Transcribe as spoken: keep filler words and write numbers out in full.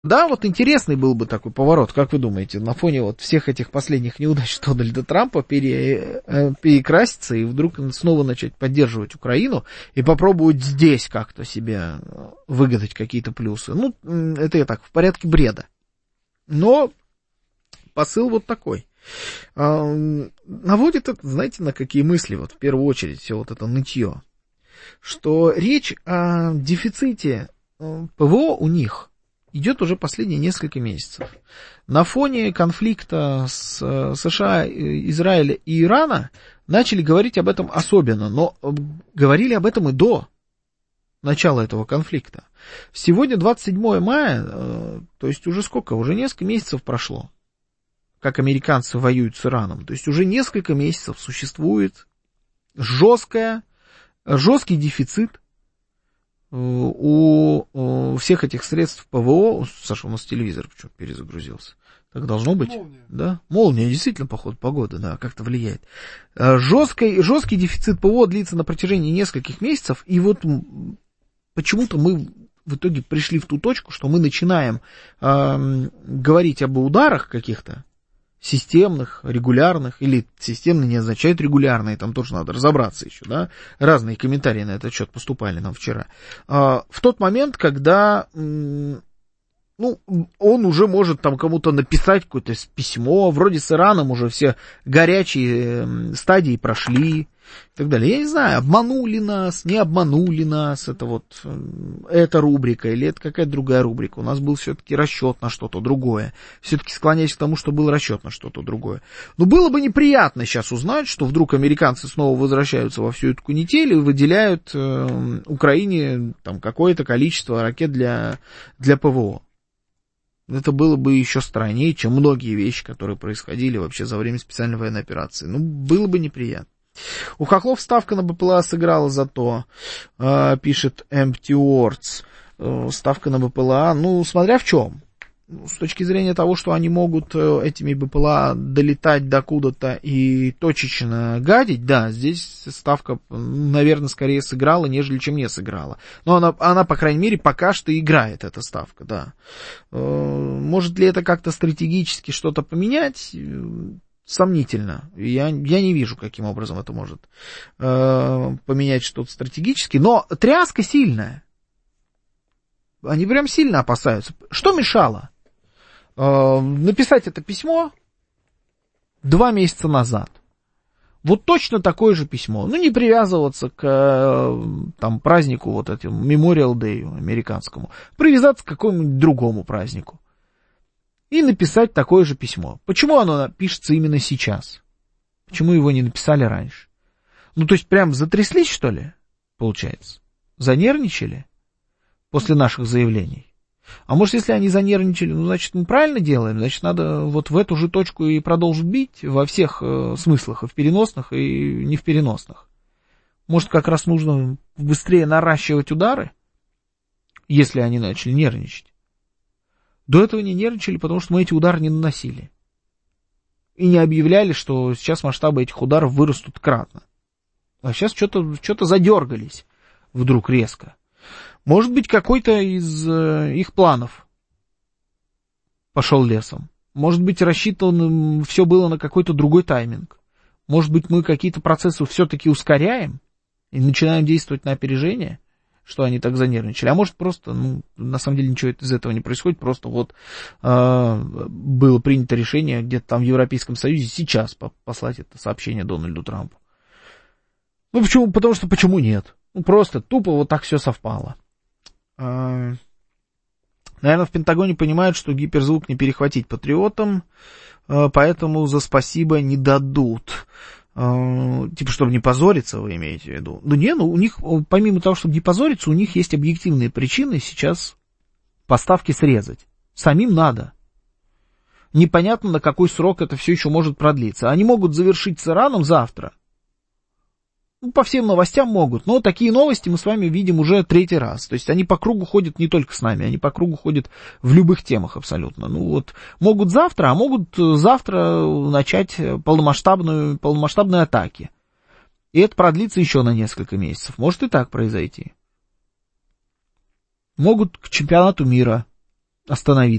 Да, вот интересный был бы такой поворот, как вы думаете, на фоне вот всех этих последних неудач Дональда Трампа пере, перекраситься и вдруг снова начать поддерживать Украину и попробовать здесь как-то себе выгадать какие-то плюсы. Ну, это я так, в порядке бреда. Но посыл вот такой. Наводит это, знаете, на какие мысли, вот в первую очередь, все вот это нытье, что речь о дефиците ПВО у них идет уже последние несколько месяцев. На фоне конфликта с США, Израиля и Ирана начали говорить об этом особенно, но говорили об этом и до начала этого конфликта. Сегодня двадцать седьмое мая, то есть уже сколько? Уже несколько месяцев прошло, как американцы воюют с Ираном. То есть уже несколько месяцев существует жесткая, жесткий дефицит у, у всех этих средств ПВО. Саша, у нас телевизор почему-то перезагрузился. Так должно быть? Молния. Да? Молния, действительно, походу, погода, да, как-то влияет. Жесткий, жесткий дефицит ПВО длится на протяжении нескольких месяцев, и вот почему-то мы в итоге пришли в ту точку, что мы начинаем э, говорить об ударах каких-то, системных, регулярных, или системные не означает регулярные, там тоже надо разобраться еще, да, разные комментарии на этот счет поступали нам вчера, а, в тот момент, когда, м, ну, он уже может там кому-то написать какое-то письмо, вроде с Ираном уже все горячие стадии прошли, и так далее. Я не знаю, обманули нас, не обманули нас, это вот, эта рубрика, или это какая-то другая рубрика. У нас был все-таки расчет на что-то другое. Все-таки склоняюсь к тому, что был расчет на что-то другое. Но было бы неприятно сейчас узнать, что вдруг американцы снова возвращаются во всю эту канитель и выделяют э, Украине там какое-то количество ракет для, для ПВО. Это было бы еще страннее, чем многие вещи, которые происходили вообще за время специальной военной операции. Ну, было бы неприятно. У хохлов ставка на БПЛА сыграла зато, э, пишет Empty Words. Э, ставка на БПЛА, ну, смотря в чем. С точки зрения того, что они могут этими БПЛА долетать докуда-то и точечно гадить, да, здесь ставка, наверное, скорее сыграла, нежели чем не сыграла. Но она, она, по крайней мере, пока что играет, эта ставка, да. Может ли это как-то стратегически что-то поменять? Сомнительно. Я, я не вижу, каким образом это может э, поменять что-то стратегически. Но тряска сильная. Они прям сильно опасаются. Что мешало э, написать это письмо два месяца назад? Вот точно такое же письмо. Ну, не привязываться к э, там, празднику, вот этому Memorial Day американскому. Привязаться к какому-нибудь другому празднику. И написать такое же письмо. Почему оно пишется именно сейчас? Почему его не написали раньше? Ну, то есть, прям затряслись, что ли, получается? Занервничали после наших заявлений? А может, если они занервничали, ну, значит, мы правильно делаем? Значит, надо вот в эту же точку и продолжить бить во всех э, смыслах, и в переносных, и не в переносных. Может, как раз нужно быстрее наращивать удары, если они начали нервничать? До этого не нервничали, потому что мы эти удары не наносили. И не объявляли, что сейчас масштабы этих ударов вырастут кратно. А сейчас что-то, что-то задергались вдруг резко. Может быть, какой-то из э, их планов пошел лесом. Может быть, рассчитано все было на какой-то другой тайминг. Может быть, мы какие-то процессы все-таки ускоряем и начинаем действовать на опережение, что они так занервничали. А может, просто, ну, на самом деле ничего из этого не происходит, просто вот э, было принято решение где-то там в Европейском Союзе сейчас послать это сообщение Дональду Трампу. Ну, почему? Потому что почему нет? Ну, просто тупо вот так все совпало. Э, наверное, в Пентагоне понимают, что гиперзвук не перехватить патриотам, э, поэтому за спасибо не дадут. Типа, чтобы не позориться, вы имеете в виду? Да не, ну у них, помимо того, чтобы не позориться, у них есть объективные причины сейчас поставки срезать. Самим надо. Непонятно, на какой срок это все еще может продлиться. Они могут завершить с Ираном завтра. Ну, по всем новостям могут, но такие новости мы с вами видим уже третий раз. То есть они по кругу ходят не только с нами, они по кругу ходят в любых темах абсолютно. Ну вот, могут завтра, а могут завтра начать полномасштабную, полномасштабные атаки. И это продлится еще на несколько месяцев. Может и так произойти. Могут к чемпионату мира остановиться.